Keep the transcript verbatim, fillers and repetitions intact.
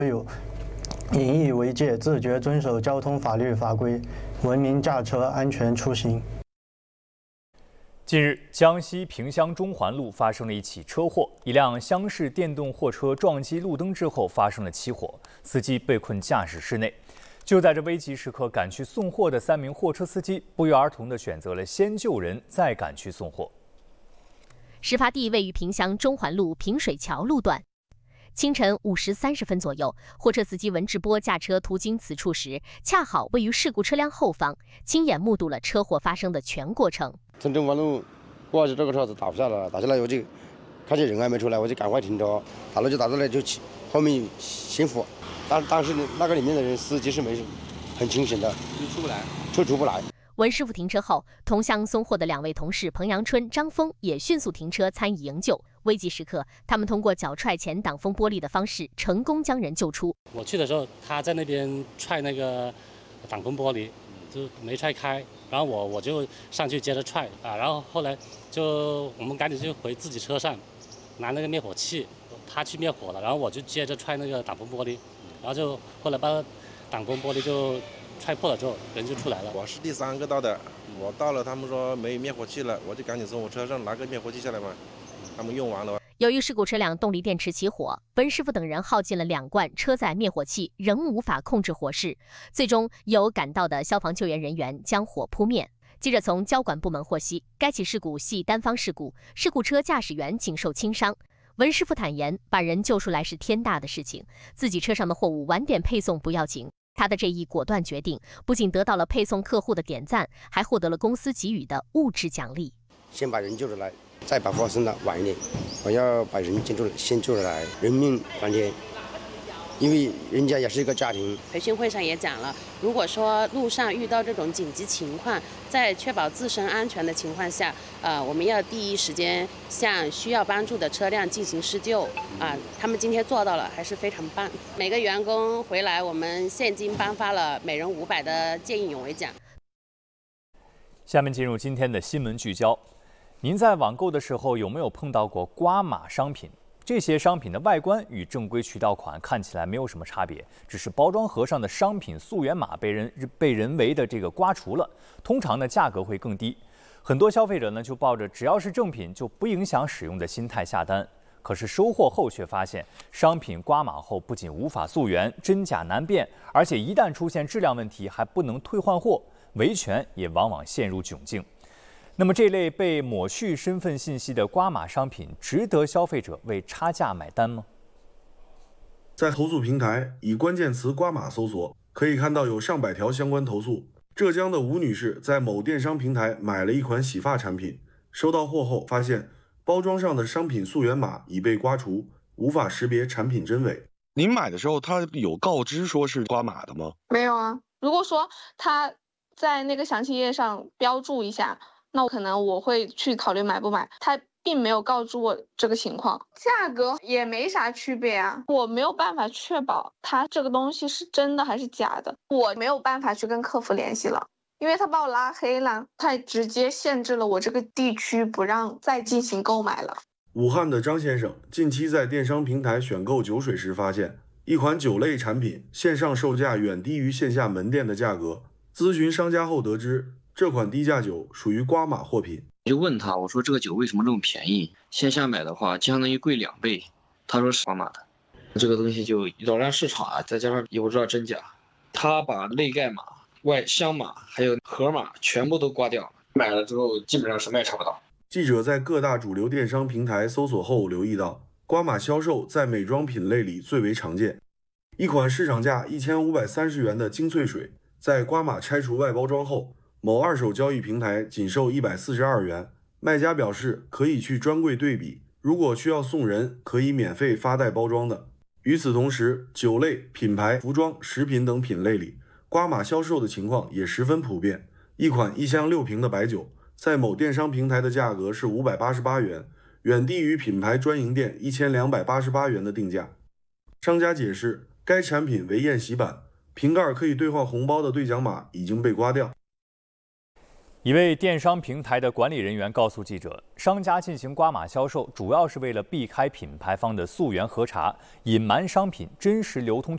有引以为戒，自觉遵守交通法律法规，文明驾车，安全出行。 近日，江西萍乡中环路发生了一起车祸，一辆厢式电动货车撞击路灯之后发生了起火，司机被困驾驶室内。就在这危急时刻，赶去送货的三名货车司机不约而同地选择了先救人，再赶去送货。 事发地位于萍乡中环路萍水桥路段。清晨五时三十分左右，货车司机文志波驾车途经此处时，恰好位于事故车辆后方，亲眼目睹了车祸发生的全过程。 从中环路过去，这个车子打不下来了，打下来我就看见人还没出来，我就赶快停车，打了就打出来就起，后面熄火。但但是那个里面的人司机是没很清醒的， 就出不来， 就出不来。 文师傅停车后，同向送货的两位同事彭阳春、张峰也迅速停车参与营救。危急时刻，他们通过脚踹前挡风玻璃的方式，成功将人救出。 我去的时候，他在那边踹那个挡风玻璃，就没踹开，然后我我就上去接着踹啊，然后后来就我们赶紧就回自己车上拿那个灭火器，他去灭火了，然后我就接着踹那个挡风玻璃，然后就后来把挡风玻璃就踹破了之后，人就出来了。 我是第三个到的，我到了，他们说没灭火器了，我就赶紧从我车上拿个灭火器下来嘛，他们用完了。 由于事故车辆动力电池起火，文师傅等人耗尽了两罐车载灭火器，仍无法控制火势。最终有赶到的消防救援人员将火扑灭。记者从交管部门获悉，该起事故系单方事故，事故车驾驶员仅受轻伤。文师傅坦言，把人救出来是天大的事情，自己车上的货物晚点配送不要紧。他的这一果断决定，不仅得到了配送客户的点赞，还获得了公司给予的物质奖励。 先把人救出来，再把货送的晚一点。我要把人救出来，先救出来，人命关天。因为人家也是一个家庭。 培训会上也讲了，如果说路上遇到这种紧急情况，在确保自身安全的情况下，呃，我们要第一时间向需要帮助的车辆进行施救啊。他们今天做到了，还是非常棒。每个员工回来，我们现金颁发了每人五百的见义勇为奖。 下面进入今天的新闻聚焦。您在网购的时候有没有碰到过刮码商品？这些商品的外观与正规渠道款看起来没有什么差别，只是包装盒上的商品溯源码被人被人为的这个刮除了，通常呢价格会更低。很多消费者呢就抱着只要是正品就不影响使用的心态下单，可是收货后却发现，商品刮码后不仅无法溯源，真假难辨，而且一旦出现质量问题还不能退换货，维权也往往陷入窘境。那么这类被抹去身份信息的刮码商品，值得消费者为差价买单吗？ 在投诉平台以关键词刮码搜索，可以看到有上百条相关投诉。浙江的吴女士在某电商平台买了一款洗发产品，收到货后发现包装上的商品溯源码已被刮除，无法识别产品真伪。 您买的时候，他有告知说是刮码的吗？ 没有啊。如果说他在那个详情页上标注一下，那可能我会去考虑买不买。他并没有告诉我这个情况，价格也没啥区别啊，我没有办法确保他这个东西是真的还是假的，我没有办法去跟客服联系了，因为他把我拉黑了，他直接限制了我这个地区，不让再进行购买了。 武汉的张先生近期在电商平台选购酒水时发现，一款酒类产品线上售价远低于线下门店的价格，咨询商家后得知，这款低价酒属于刮码货品。 就问他，我说这个酒为什么这么便宜？线下买的话相当于贵两倍。他说是刮码的，这个东西就扰乱市场啊，再加上也不知道真假。他把内盖码、外箱码还有盒码全部都刮掉了，买了之后基本上什么也查不到。 记者在各大主流电商平台搜索后留意到，刮码销售在美妆品类里最为常见。一款市场价一千五百三十元的精粹水，在刮码拆除外包装后，某二手交易平台仅售一百四十二元，卖家表示可以去专柜对比，如果需要送人，可以免费发带包装的。与此同时，酒类、品牌、服装、食品等品类里，刮码销售的情况也十分普遍。一款一箱六瓶的白酒，在某电商平台的价格是五百八十八元，远低于品牌专营店一千两百八十八元的定价。商家解释，该产品为宴席版，瓶盖可以兑换红包的兑奖码已经被刮掉。 一位电商平台的管理人员告诉记者，商家进行刮码销售，主要是为了避开品牌方的溯源核查，隐瞒商品真实流通